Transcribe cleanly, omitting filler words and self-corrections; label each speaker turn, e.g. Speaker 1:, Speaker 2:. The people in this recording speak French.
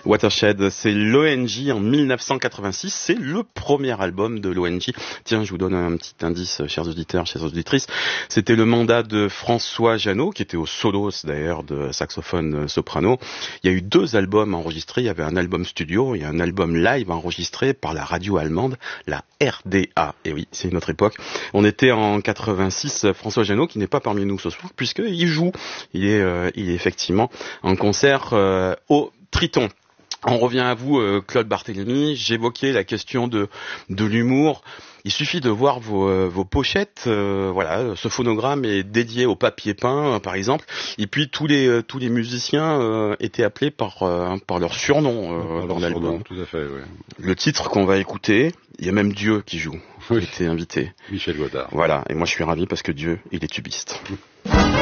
Speaker 1: Watershed, c'est l'ONG en 1986, c'est le premier album de l'ONG. Tiens, je vous donne un petit indice, chers auditeurs, chères auditrices. C'était le mandat de François Jeannot, qui était au solo d'ailleurs de saxophone soprano. Il y a eu 2 albums enregistrés, il y avait un album studio et un album live enregistré par la radio allemande, la RDA. Et oui, c'est une autre époque. On était en 86, François Jeannot, qui n'est pas parmi nous ce soir, puisqu'il joue. Il est effectivement en concert au Triton. On revient à vous, Claude Barthélémy. J'évoquais la question de l'humour. Il suffit de voir vos pochettes. Voilà, ce phonogramme est dédié au papier peint, par exemple. Et puis tous les musiciens étaient appelés par leur surnom dans l'album.
Speaker 2: Tout à fait, oui.
Speaker 1: Le titre qu'on va écouter, il y a même Dieu qui joue.
Speaker 2: Oui.
Speaker 1: Il était invité.
Speaker 2: Michel Godard.
Speaker 1: Voilà. Et moi, je suis ravi parce que Dieu, il est tubiste.